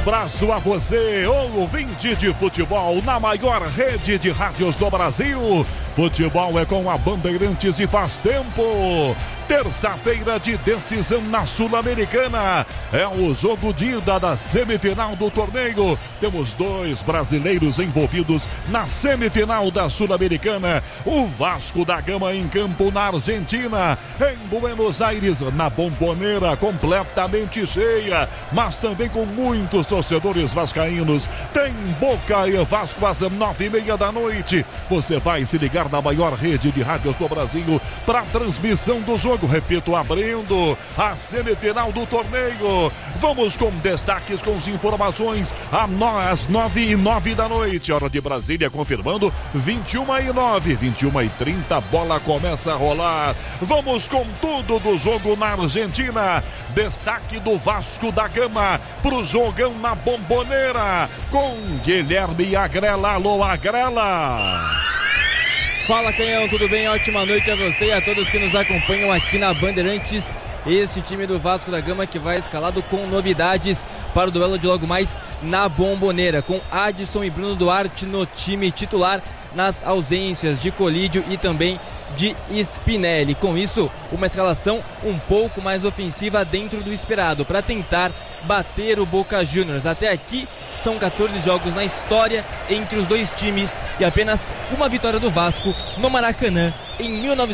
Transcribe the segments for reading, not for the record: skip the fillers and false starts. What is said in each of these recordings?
abraço a você, ouvinte de futebol, na maior rede de rádios do Brasil. Futebol é com a Bandeirantes e faz tempo. Terça-feira de decisão na Sul-Americana. É o jogo de ida da semifinal do torneio. Temos 2 brasileiros envolvidos na semifinal da Sul-Americana. O Vasco da Gama em campo na Argentina. Em Buenos Aires, na Bombonera, completamente cheia, mas também com muitos torcedores vascaínos. Tem Boca e Vasco às 9:30 da noite. Você vai se ligar na maior rede de rádios do Brasil para a transmissão do jogo. Repito, abrindo a semifinal do torneio. Vamos com destaques, com as informações às 9:09 da noite, hora de Brasília, confirmando 21:09, 21:30, bola começa a rolar. Vamos com tudo do jogo na Argentina. Destaque do Vasco da Gama pro jogão na Bombonera, com Guilherme Agrela. Alô, Agrela! Fala, Canhão, tudo bem? Ótima noite a você e a todos que nos acompanham aqui na Bandeirantes. Este time do Vasco da Gama que vai escalado com novidades para o duelo de logo mais na Bombonera, com Adson e Bruno Duarte no time titular, nas ausências de Colídio e também de Spinelli. Com isso, uma escalação um pouco mais ofensiva dentro do esperado, para tentar bater o Boca Juniors. Até aqui são 14 jogos na história entre os dois times e apenas uma vitória do Vasco no Maracanã em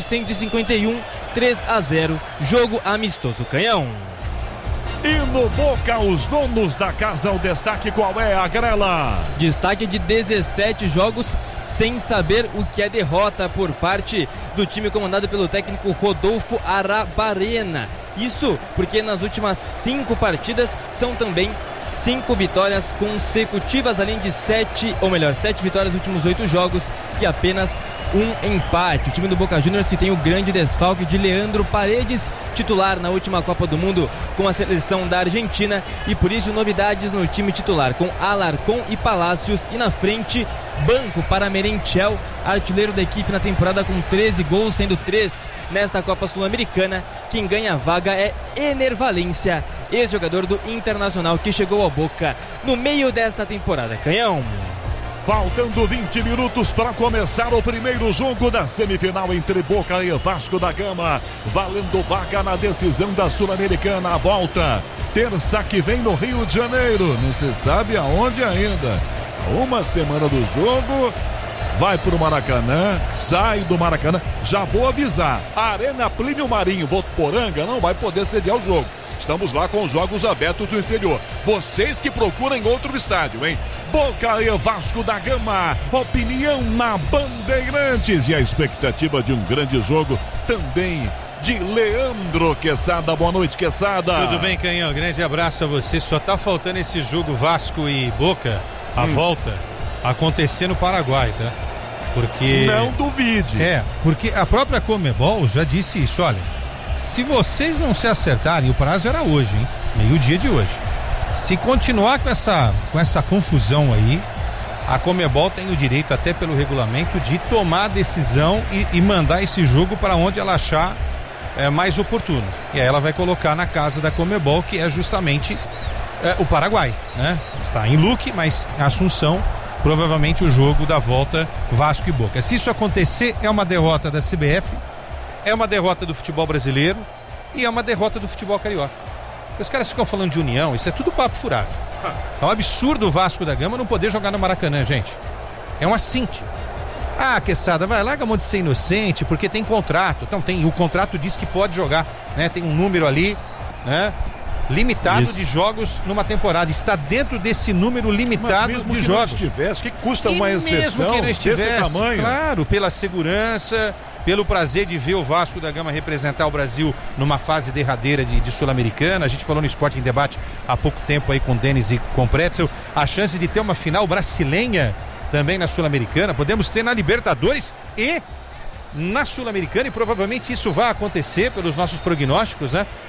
1951, 3-0, jogo amistoso. Canhão. E no Boca, os donos da casa, o destaque qual é, Agrela? Destaque de 17 jogos sem saber o que é derrota por parte do time comandado pelo técnico Rodolfo Arabarena. Isso porque nas últimas 5 partidas são também 5 vitórias consecutivas, além de 7 vitórias nos últimos 8 jogos e apenas um empate. O time do Boca Juniors que tem o grande desfalque de Leandro Paredes, titular na última Copa do Mundo com a seleção da Argentina, e por isso novidades no time titular com Alarcón e Palácios, e na frente banco para Merentiel, artilheiro da equipe na temporada com 13 gols, sendo 3 nesta Copa Sul-Americana. Quem ganha a vaga é Ener Valência, ex-jogador do Internacional que chegou ao Boca no meio desta temporada. Canhão. Faltando 20 minutos para começar o primeiro jogo da semifinal entre Boca e Vasco da Gama, valendo vaga na decisão da Sul-Americana. A volta, terça que vem no Rio de Janeiro, não se sabe aonde ainda. Uma semana do jogo, vai pro Maracanã, sai do Maracanã. Já vou avisar, a Arena Plínio Marinho, Votuporanga, não vai poder sediar o jogo. Estamos lá com os jogos abertos do interior. Vocês que procuram outro estádio, hein? Boca e Vasco da Gama, opinião na Bandeirantes, e a expectativa de um grande jogo também de Leandro Quesada. Boa noite, Quesada. Tudo bem, Canhão? Grande abraço a você. Só tá faltando esse jogo Vasco e Boca, a volta, acontecer no Paraguai, tá? Porque... Não duvide. Porque a própria Conmebol já disse isso, olha, se vocês não se acertarem, o prazo era hoje, hein? Meio-dia de hoje. Se continuar com essa confusão aí, a Conmebol tem o direito, até pelo regulamento, de tomar a decisão e mandar esse jogo para onde ela achar mais oportuno. E aí ela vai colocar na casa da Conmebol, que é justamente o Paraguai, né? Está em Luque, mas em Assunção, provavelmente o jogo da volta Vasco e Boca. Se isso acontecer, é uma derrota da CBF, é uma derrota do futebol brasileiro e é uma derrota do futebol carioca. Os caras ficam falando de união, isso é tudo papo furado. É um absurdo o Vasco da Gama não poder jogar no Maracanã, gente. É um assinte. Ah, Quesada, vai, larga a mão de ser inocente, porque tem contrato. Então o contrato diz que pode jogar, né? Tem um número ali, né? Limitado isso. De jogos numa temporada. Está dentro desse número limitado de jogos. Mas mesmo que não estivesse, que custa uma exceção mesmo que não estivesse, desse tamanho? Claro, pela segurança, pelo prazer de ver o Vasco da Gama representar o Brasil numa fase derradeira de Sul-Americana. A gente falou no Esporte em Debate há pouco tempo aí com o Denis e com o Pretzel, a chance de ter uma final brasileira também na Sul-Americana. Podemos ter na Libertadores e na Sul-Americana, e provavelmente isso vai acontecer pelos nossos prognósticos, né?